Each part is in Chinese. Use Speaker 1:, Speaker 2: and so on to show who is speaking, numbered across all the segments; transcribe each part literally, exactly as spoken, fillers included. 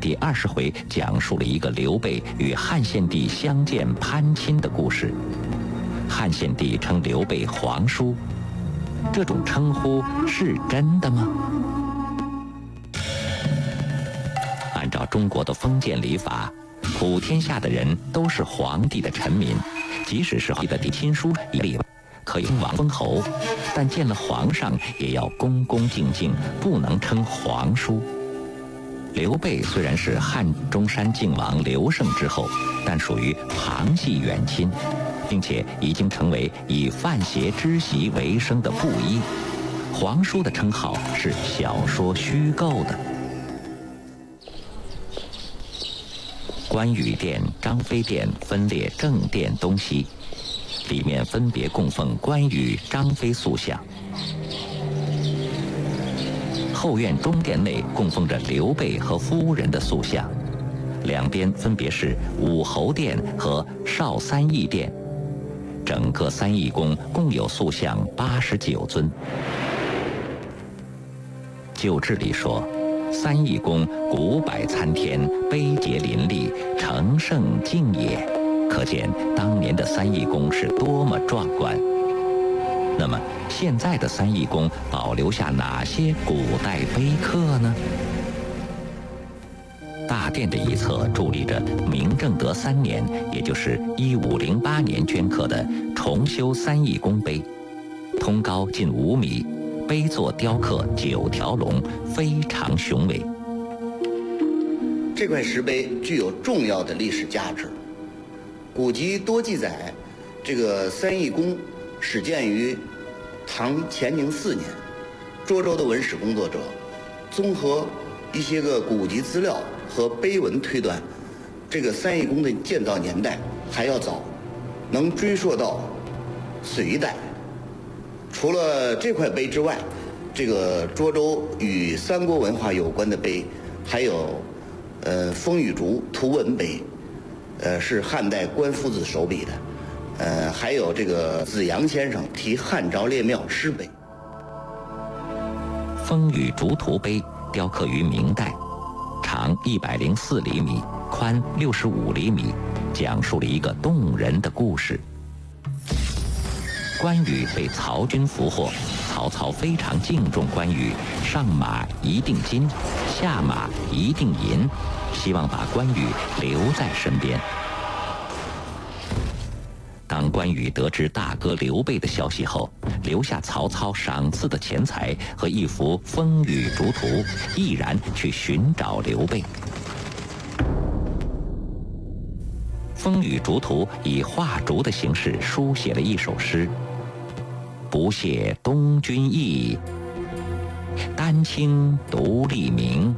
Speaker 1: 第二十回讲述了一个刘备与汉献帝相见攀亲的故事。汉献帝称刘备皇叔，这种称呼是真的吗？按照中国的封建礼法，普天下的人都是皇帝的臣民，即使是皇帝的亲叔一例外，可以称王封侯，但见了皇上也要恭恭敬敬，不能称皇叔。刘备虽然是汉中山靖王刘胜之后，但属于旁系远亲，并且已经成为以范邪之袭为生的布衣。皇叔的称号是小说虚构的。关羽殿、张飞殿分列正殿东西，里面分别供奉关羽、张飞塑像。后院中殿内供奉着刘备和夫人的塑像，两边分别是武侯殿和少三义殿。整个三义宫共有塑像八十九尊。旧志里说，三义宫古柏参天，碑碣林立，成圣境也，可见当年的三义宫是多么壮观。那么现在的三义宫保留下哪些古代碑刻呢？大殿的一侧伫立着明正德三年，也就是一五零八年镌刻的重修三义宫碑，通高近五米，碑座雕刻九条龙，非常雄伟。
Speaker 2: 这块石碑具有重要的历史价值。古籍多记载，这个三义宫始建于唐乾宁四年。涿州的文史工作者综合一些个古籍资料和碑文推断，这个三义宫的建造年代还要早，能追溯到隋代。除了这块碑之外，这个涿州与三国文化有关的碑还有呃风雨竹图文碑，呃是汉代关夫子手笔的，呃还有这个子阳先生题汉昭烈庙诗碑。
Speaker 1: 风雨竹图碑雕刻于明代，长一百零四厘米，宽六十五厘米，讲述了一个动人的故事。关羽被曹军俘获，曹操非常敬重关羽，上马一定金，下马一定银，希望把关羽留在身边。当关羽得知大哥刘备的消息后，留下曹操赏赐的钱财和一幅风雨竹图，毅然去寻找刘备。风雨竹图以画竹的形式书写了一首诗：不谢东君意，丹青独立明。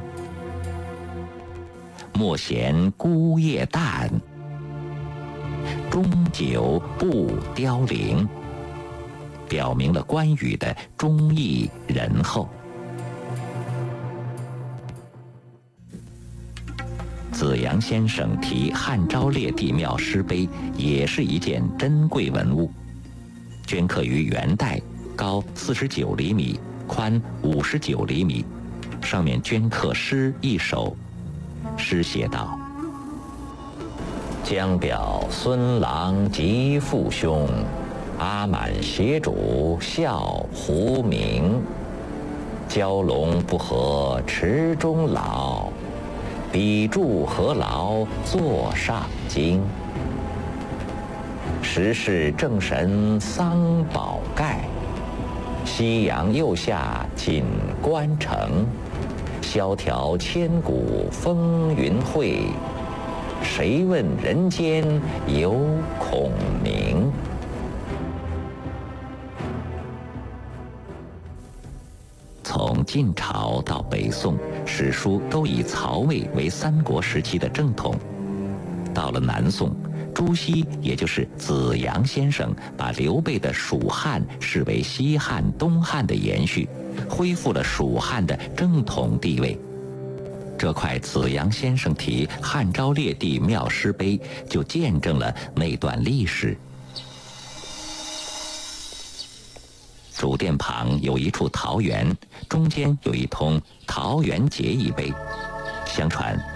Speaker 1: 莫嫌孤夜淡，终究不凋零。表明了关羽的忠义仁厚。子阳先生题汉昭烈帝庙诗碑也是一件珍贵文物，镌刻于元代，高四十九厘米，宽五十九厘米，上面镌刻诗一首，诗写道：江表孙郎及父兄，阿满协主孝胡明。蛟龙不合池中老，笔助何劳座上京。时是正神桑宝盖，夕阳右下锦官城。萧条千古风云会，谁问人间有孔明？从晋朝到北宋，史书都以曹魏为三国时期的正统。到了南宋，朱熹也就是子阳先生，把刘备的蜀汉视为西汉、东汉的延续，恢复了蜀汉的正统地位。这块子阳先生题汉昭烈帝庙诗碑，就见证了那段历史。主殿旁有一处桃园，中间有一通桃园结义碑。相传